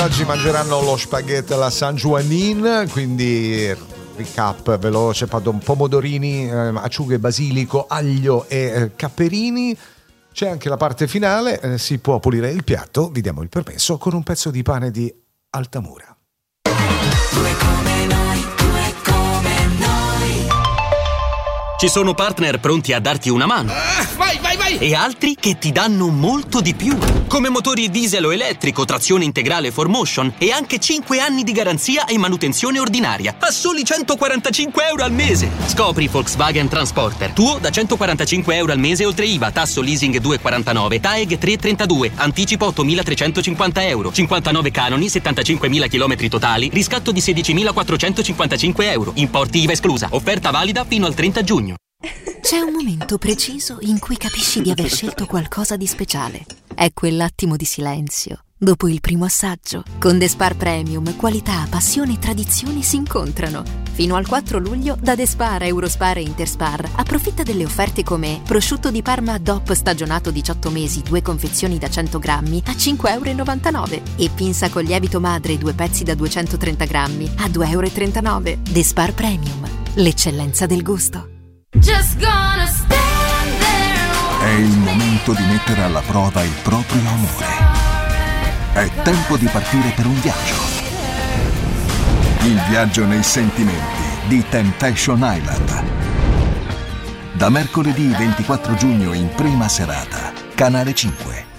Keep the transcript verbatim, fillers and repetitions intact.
Oggi mangeranno lo spaghetto alla San Juanin, quindi recap veloce, pomodorini, eh, acciughe, basilico, aglio e eh, caperini. C'è anche la parte finale, eh, si può pulire il piatto, vi diamo il permesso, con un pezzo di pane di Altamura. Due come noi, due come noi. Ci sono partner pronti a darti una mano. Ah, vai, vai, vai! E altri che ti danno molto di più. Come motori diesel o elettrico, trazione integrale four motion e anche cinque anni di garanzia e manutenzione ordinaria a soli centoquarantacinque euro al mese. Scopri Volkswagen Transporter. Tuo da centoquarantacinque euro al mese oltre I V A, tasso leasing due virgola quarantanove, T A E G tre virgola trentadue, anticipo ottomilatrecentocinquanta euro, cinquantanove canoni, settantacinquemila chilometri totali, riscatto di sedicimilaquattrocentocinquantacinque euro, importi I V A esclusa, offerta valida fino al trenta giugno. C'è un momento preciso in cui capisci di aver scelto qualcosa di speciale. È quell'attimo di silenzio dopo il primo assaggio. Con The Spar Premium, qualità, passione e tradizione si incontrano. Fino al quattro luglio da The Spar, Eurospar e Interspar approfitta delle offerte come prosciutto di Parma D O P stagionato diciotto mesi, due confezioni da cento grammi a cinque virgola novantanove euro e pinza con lievito madre due pezzi da duecentotrenta grammi a due virgola trentanove euro. The Spar Premium, l'eccellenza del gusto. Just gonna stand there. È il momento di mettere alla prova il proprio amore. È tempo di partire per un viaggio. Il viaggio nei sentimenti di Temptation Island. Da mercoledì ventiquattro giugno in prima serata, Canale cinque.